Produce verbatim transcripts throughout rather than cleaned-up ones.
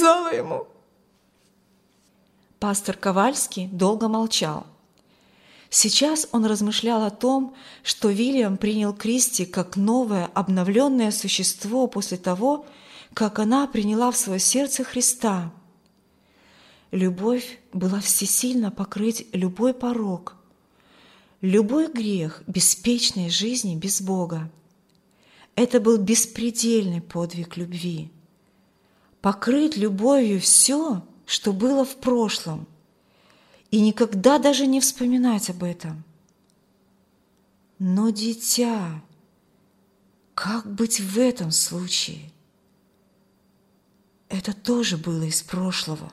сказала ему?» Пастор Ковальский долго молчал. Сейчас он размышлял о том, что Вильям принял Кристи как новое, обновленное существо после того, как она приняла в свое сердце Христа. Любовь была всесильна покрыть любой порок, любой грех беспечной жизни без Бога. Это был беспредельный подвиг любви. Покрыть любовью все, что было в прошлом, и никогда даже не вспоминать об этом. Но, дитя, как быть в этом случае? Это тоже было из прошлого,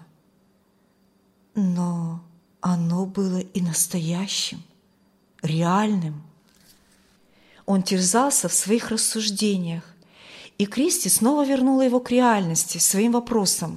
но оно было и настоящим, реальным. Он терзался в своих рассуждениях, и Кристи снова вернула его к реальности своим вопросом.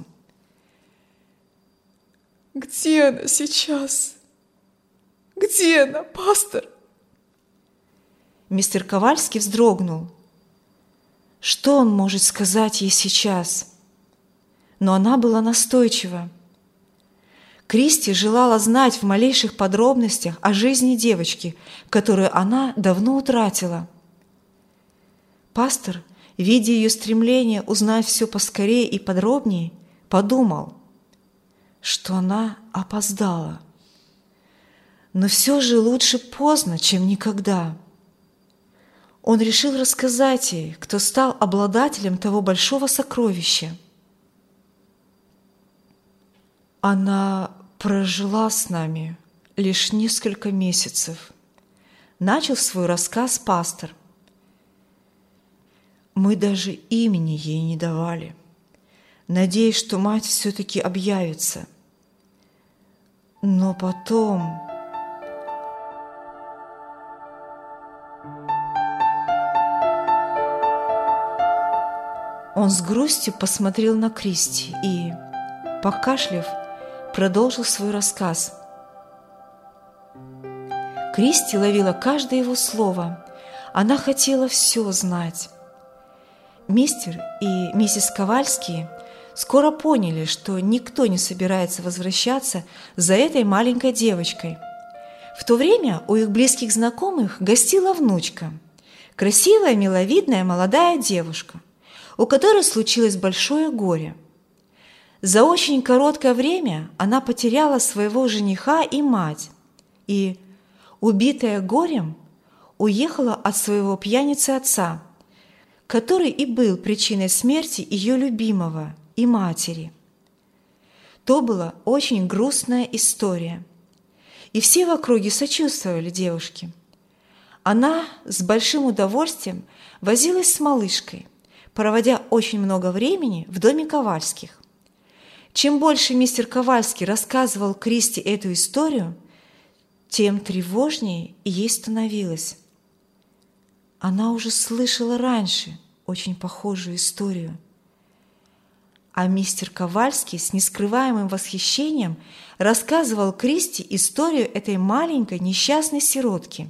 «Где она сейчас? Где она, пастор?» Мистер Ковальский вздрогнул. Что он может сказать ей сейчас? Но она была настойчива. Кристи желала знать в малейших подробностях о жизни девочки, которую она давно утратила. Пастор, видя ее стремление узнать все поскорее и подробнее, подумал, что она опоздала. Но все же лучше поздно, чем никогда. Он решил рассказать ей, кто стал обладателем того большого сокровища. Она прожила с нами лишь несколько месяцев. Начал свой рассказ пастор. Мы даже имени ей не давали, надеясь, что мать все-таки объявится. Но потом... Он с грустью посмотрел на Кристи и, покашляв, продолжил свой рассказ. Кристи ловила каждое его слово. Она хотела все знать. Мистер и миссис Ковальские скоро поняли, что никто не собирается возвращаться за этой маленькой девочкой. В то время у их близких знакомых гостила внучка, красивая, миловидная молодая девушка, у которой случилось большое горе. За очень короткое время она потеряла своего жениха и мать, и, убитая горем, уехала от своего пьяницы отца, который и был причиной смерти ее любимого и матери. То была очень грустная история, и все в округе сочувствовали девушке. Она с большим удовольствием возилась с малышкой, проводя очень много времени в доме Ковальских. Чем больше мистер Ковальский рассказывал Кристи эту историю, тем тревожнее ей становилось. Она уже слышала раньше очень похожую историю. А мистер Ковальский с нескрываемым восхищением рассказывал Кристи историю этой маленькой несчастной сиротки.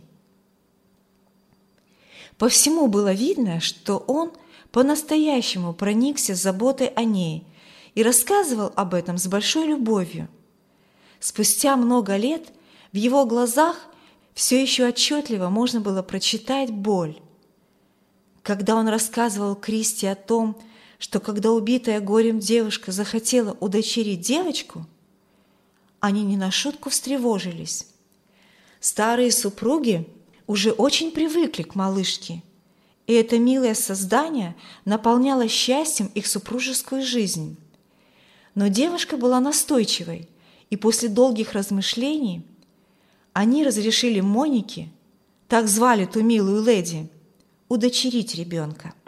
По всему было видно, что он по-настоящему проникся заботой о ней и рассказывал об этом с большой любовью. Спустя много лет в его глазах все еще отчетливо можно было прочитать боль. Когда он рассказывал Кристи о том, что когда убитая горем девушка захотела удочерить девочку, они не на шутку встревожились. Старые супруги уже очень привыкли к малышке, и это милое создание наполняло счастьем их супружескую жизнь. Но девушка была настойчивой, и после долгих размышлений они разрешили Монике, так звали ту милую леди, удочерить ребенка.